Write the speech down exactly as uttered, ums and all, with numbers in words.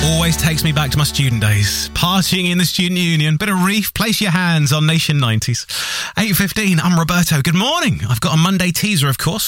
Always takes me back to my student days. Partying in the student union. Bit of Reef, Place Your Hands on Nation nineties. eight fifteen, I'm Roberto. Good morning. I've got a Monday teaser, of course.